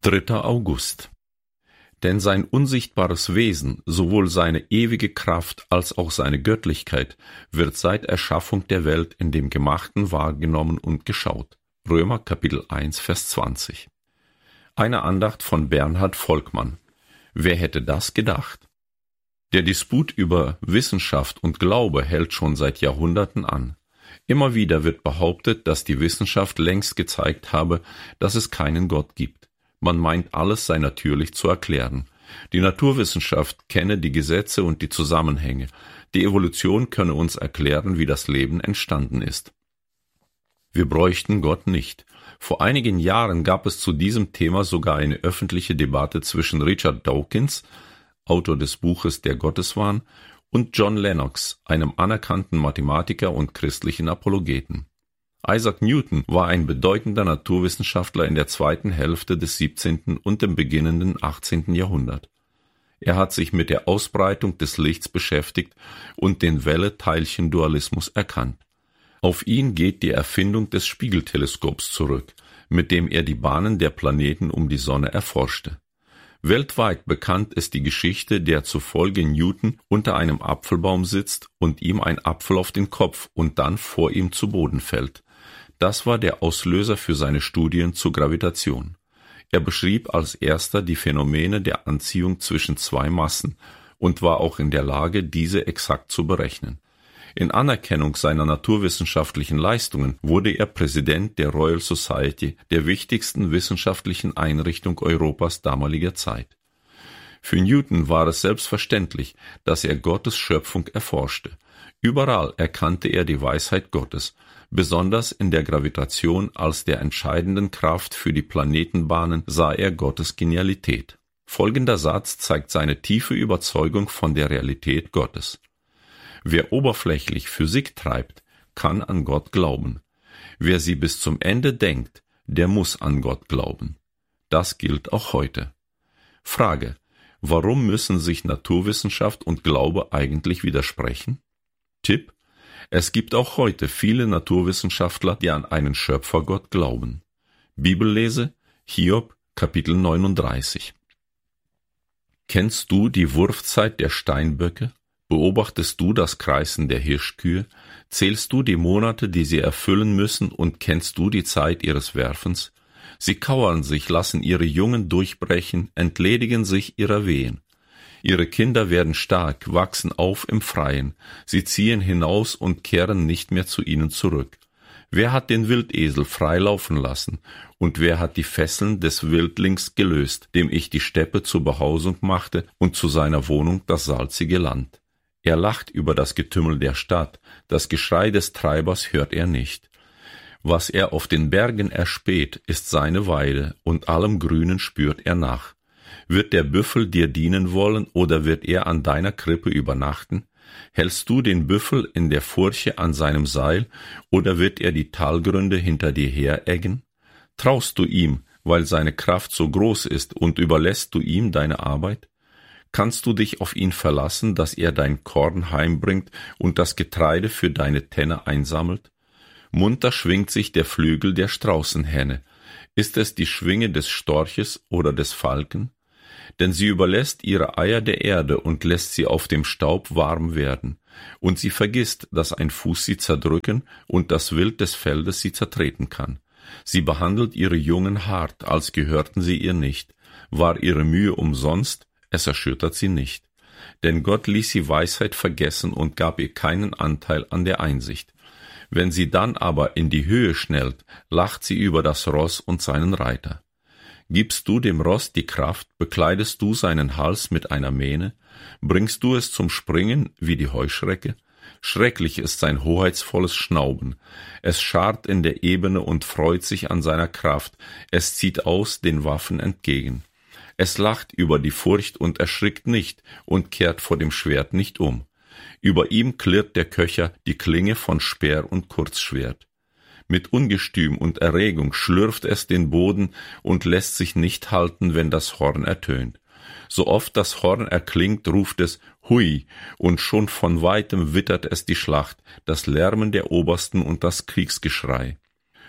3. August. Denn sein unsichtbares Wesen, sowohl seine ewige Kraft als auch seine Göttlichkeit, wird seit Erschaffung der Welt in dem Gemachten wahrgenommen und geschaut. Römer Kapitel 1, Vers 20. Eine Andacht von Bernhard Volkmann. Wer hätte das gedacht? Der Disput über Wissenschaft und Glaube hält schon seit Jahrhunderten an. Immer wieder wird behauptet, dass die Wissenschaft längst gezeigt habe, dass es keinen Gott gibt. Man meint, alles sei natürlich zu erklären. Die Naturwissenschaft kenne die Gesetze und die Zusammenhänge. Die Evolution könne uns erklären, wie das Leben entstanden ist. Wir bräuchten Gott nicht. Vor einigen Jahren gab es zu diesem Thema sogar eine öffentliche Debatte zwischen Richard Dawkins, Autor des Buches Der Gotteswahn, und John Lennox, einem anerkannten Mathematiker und christlichen Apologeten. Isaac Newton war ein bedeutender Naturwissenschaftler in der zweiten Hälfte des 17. und dem beginnenden 18. Jahrhundert. Er hat sich mit der Ausbreitung des Lichts beschäftigt und den Welle-Teilchen-Dualismus erkannt. Auf ihn geht die Erfindung des Spiegelteleskops zurück, mit dem er die Bahnen der Planeten um die Sonne erforschte. Weltweit bekannt ist die Geschichte, der zufolge Newton unter einem Apfelbaum sitzt und ihm ein Apfel auf den Kopf und dann vor ihm zu Boden fällt. Das war der Auslöser für seine Studien zur Gravitation. Er beschrieb als erster die Phänomene der Anziehung zwischen zwei Massen und war auch in der Lage, diese exakt zu berechnen. In Anerkennung seiner naturwissenschaftlichen Leistungen wurde er Präsident der Royal Society, der wichtigsten wissenschaftlichen Einrichtung Europas damaliger Zeit. Für Newton war es selbstverständlich, dass er Gottes Schöpfung erforschte. Überall erkannte er die Weisheit Gottes, besonders in der Gravitation als der entscheidenden Kraft für die Planetenbahnen sah er Gottes Genialität. Folgender Satz zeigt seine tiefe Überzeugung von der Realität Gottes. Wer oberflächlich Physik treibt, kann an Gott glauben. Wer sie bis zum Ende denkt, der muss an Gott glauben. Das gilt auch heute. Frage: Warum müssen sich Naturwissenschaft und Glaube eigentlich widersprechen? Tipp: Es gibt auch heute viele Naturwissenschaftler, die an einen Schöpfergott glauben. Bibellese: Hiob, Kapitel 39. Kennst du die Wurfzeit der Steinböcke? Beobachtest du das Kreisen der Hirschkühe? Zählst du die Monate, die sie erfüllen müssen, und kennst du die Zeit ihres Werfens? Sie kauern sich, lassen ihre Jungen durchbrechen, entledigen sich ihrer Wehen. Ihre Kinder werden stark, wachsen auf im Freien. Sie ziehen hinaus und kehren nicht mehr zu ihnen zurück. Wer hat den Wildesel frei laufen lassen? Und wer hat die Fesseln des Wildlings gelöst, dem ich die Steppe zur Behausung machte und zu seiner Wohnung das salzige Land? Er lacht über das Getümmel der Stadt, das Geschrei des Treibers hört er nicht. Was er auf den Bergen erspäht, ist seine Weide, und allem Grünen spürt er nach. Wird der Büffel dir dienen wollen, oder wird er an deiner Krippe übernachten? Hältst du den Büffel in der Furche an seinem Seil, oder wird er die Talgründe hinter dir hereggen? Traust du ihm, weil seine Kraft so groß ist, und überlässt du ihm deine Arbeit? Kannst du dich auf ihn verlassen, dass er dein Korn heimbringt und das Getreide für deine Tenne einsammelt? Munter schwingt sich der Flügel der Straußenhenne. Ist es die Schwinge des Storches oder des Falken? Denn sie überlässt ihre Eier der Erde und lässt sie auf dem Staub warm werden. Und sie vergisst, dass ein Fuß sie zerdrücken und das Wild des Feldes sie zertreten kann. Sie behandelt ihre Jungen hart, als gehörten sie ihr nicht. War ihre Mühe umsonst? Es erschüttert sie nicht. Denn Gott ließ sie Weisheit vergessen und gab ihr keinen Anteil an der Einsicht. Wenn sie dann aber in die Höhe schnellt, lacht sie über das Ross und seinen Reiter. Gibst du dem Ross die Kraft, bekleidest du seinen Hals mit einer Mähne, bringst du es zum Springen wie die Heuschrecke? Schrecklich ist sein hoheitsvolles Schnauben. Es scharrt in der Ebene und freut sich an seiner Kraft. Es zieht aus den Waffen entgegen. Es lacht über die Furcht und erschrickt nicht und kehrt vor dem Schwert nicht um. Über ihm klirrt der Köcher die Klinge von Speer und Kurzschwert. Mit Ungestüm und Erregung schlürft es den Boden und lässt sich nicht halten, wenn das Horn ertönt. So oft das Horn erklingt, ruft es Hui, und schon von weitem wittert es die Schlacht, das Lärmen der Obersten und das Kriegsgeschrei.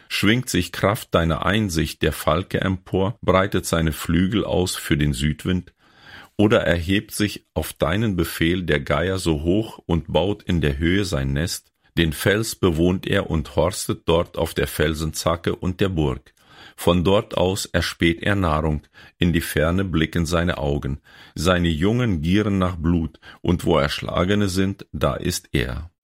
Schwingt sich Kraft deiner Einsicht der Falke empor, breitet seine Flügel aus für den Südwind? Oder erhebt sich auf deinen Befehl der Geier so hoch und baut in der Höhe sein Nest? Den Fels bewohnt er und horstet dort auf der Felsenzacke und der Burg. Von dort aus erspäht er Nahrung, in die Ferne blicken seine Augen. Seine Jungen gieren nach Blut, und wo Erschlagene sind, da ist er.